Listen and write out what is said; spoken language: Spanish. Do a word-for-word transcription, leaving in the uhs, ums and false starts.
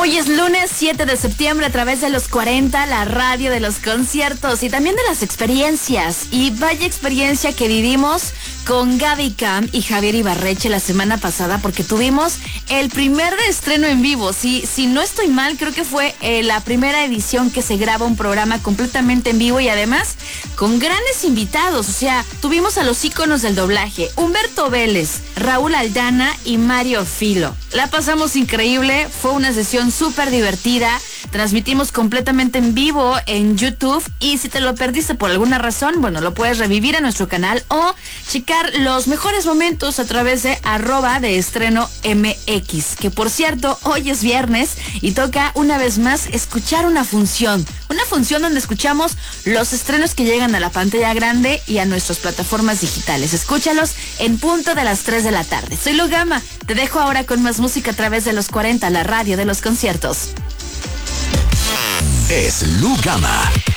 Hoy es lunes siete de septiembre a través de los cuarenta, la radio de los conciertos y también de las experiencias. Y vaya experiencia que vivimos con Gaby Cam y Javier Ibarreche la semana pasada, porque tuvimos el primer estreno en vivo. Si, si no estoy mal, creo que fue eh, la primera edición que se graba un programa completamente en vivo y además con grandes invitados. O sea, tuvimos a los íconos del doblaje, Humberto Vélez, Raúl Aldana y Mario Filo. La pasamos increíble, fue una sesión súper divertida. Transmitimos completamente en vivo en YouTube y si te lo perdiste por alguna razón, bueno, lo puedes revivir en nuestro canal o checar los mejores momentos a través de arroba de estreno M X, que por cierto, hoy es viernes y toca una vez más escuchar una función, una función donde escuchamos los estrenos que llegan a la pantalla grande y a nuestras plataformas digitales. Escúchalos en punto de las tres de la tarde. Soy Lu Gama, te dejo ahora con más música a través de los cuarenta, la radio de los conciertos. Es Lu Gama.